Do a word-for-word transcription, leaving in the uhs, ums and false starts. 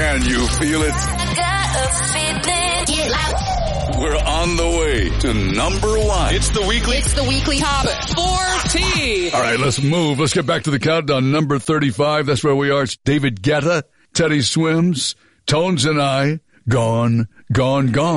Can you feel it? We're on the way to number one. It's the weekly. It's the weekly top forty. All right, let's move. Let's get back to the countdown. Number thirty-five. That's where we are. It's David Guetta, Teddy Swims, Tones and I. Gone, gone, gone.